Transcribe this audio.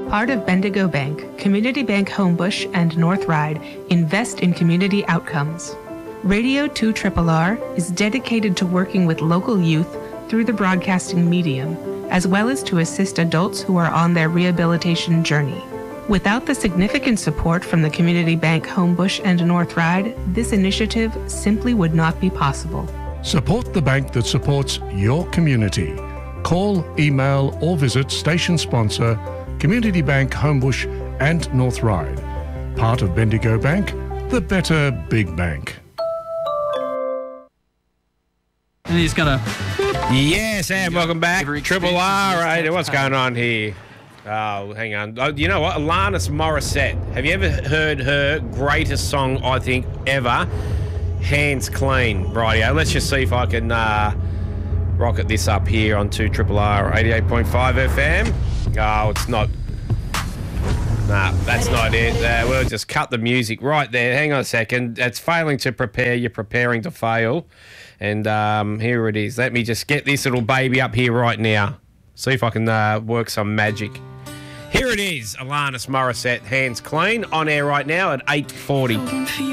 Part of Bendigo Bank, Community Bank Homebush and North Ryde invest in community outcomes. Radio 2RRR is dedicated to working with local youth through the broadcasting medium, as well as to assist adults who are on their rehabilitation journey. Without the significant support from the Community Bank Homebush and North Ryde, this initiative simply would not be possible. Support the bank that supports your community. Call, email or visit station sponsor Community Bank Homebush and North Ryde. Part of Bendigo Bank, the better big bank. And he's going to... Yes, and welcome back. Triple R, right? What's going on here? Oh, hang on. Oh, you know what? Alanis Morissette. Have you ever heard her greatest song, I think, ever? Hands Clean. Rightio. Let's just see if I can rocket this up here on 2RRR 88.5 FM. Oh, it's not. Nah, that's not it. We'll just cut the music right there. Hang on a second. It's failing to prepare. You're preparing to fail. And here it is. Let me just get this little baby up here right now. See if I can work some magic. Here it is. Alanis Morissette, Hands Clean, on air right now at 8:40.